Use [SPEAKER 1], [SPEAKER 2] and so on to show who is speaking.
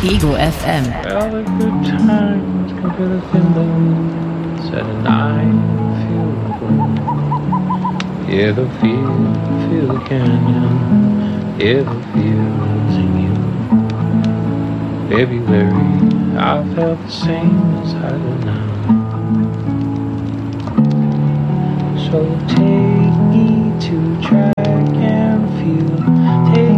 [SPEAKER 1] Eagle FM.
[SPEAKER 2] All the good times can feel the thimble, said and I feel the gloom. Hear the feel the canyon, hear the feels in you. February, I felt the same as I do now. So take